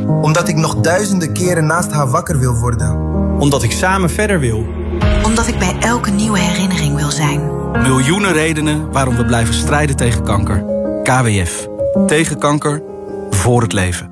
Omdat ik nog duizenden keren naast haar wakker wil worden. Omdat ik samen verder wil. Omdat ik bij elke nieuwe herinnering wil zijn. Miljoenen redenen waarom we blijven strijden tegen kanker. KWF. Tegen kanker. Voor het leven.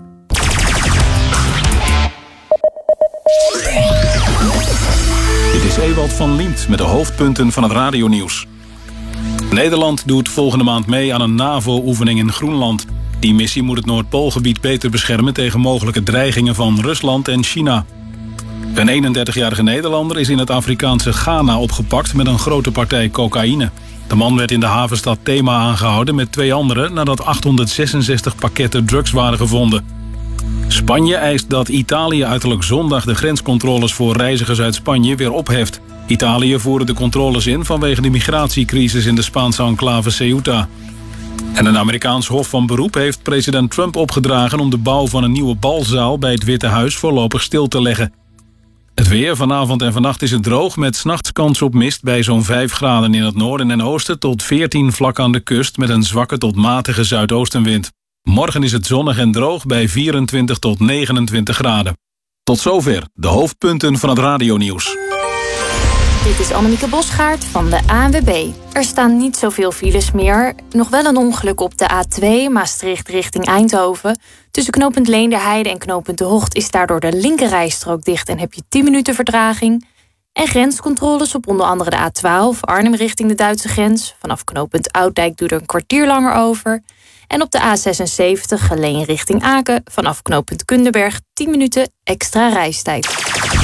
Dit is Ewald van Liemt met de hoofdpunten van het radionieuws. Nederland doet volgende maand mee aan een NAVO-oefening in Groenland. Die missie moet het Noordpoolgebied beter beschermen tegen mogelijke dreigingen van Rusland en China. Een 31-jarige Nederlander is in het Afrikaanse Ghana opgepakt met een grote partij cocaïne. De man werd in de havenstad Tema aangehouden met 2 anderen nadat 866 pakketten drugs waren gevonden. Spanje eist dat Italië uiterlijk zondag de grenscontroles voor reizigers uit Spanje weer opheft. Italië voerde de controles in vanwege de migratiecrisis in de Spaanse enclave Ceuta. En een Amerikaans hof van beroep heeft president Trump opgedragen om de bouw van een nieuwe balzaal bij het Witte Huis voorlopig stil te leggen. Het weer, vanavond en vannacht is het droog met 's nachts kans op mist bij zo'n 5 graden in het noorden en oosten tot 14 vlak aan de kust met een zwakke tot matige zuidoostenwind. Morgen is het zonnig en droog bij 24 tot 29 graden. Tot zover de hoofdpunten van het radionieuws. Dit is Annemieke Bosgaard van de ANWB. Er staan niet zoveel files meer. Nog wel een ongeluk op de A2 Maastricht richting Eindhoven. Tussen knooppunt Leenderheide en knooppunt De Hocht is daardoor de linkerrijstrook dicht en heb je 10 minuten vertraging. En grenscontroles op onder andere de A12 Arnhem richting de Duitse grens. Vanaf knooppunt Ouddijk doe er een kwartier langer over. En op de A76 Geleen richting Aken. Vanaf knooppunt Kunderberg 10 minuten extra reistijd.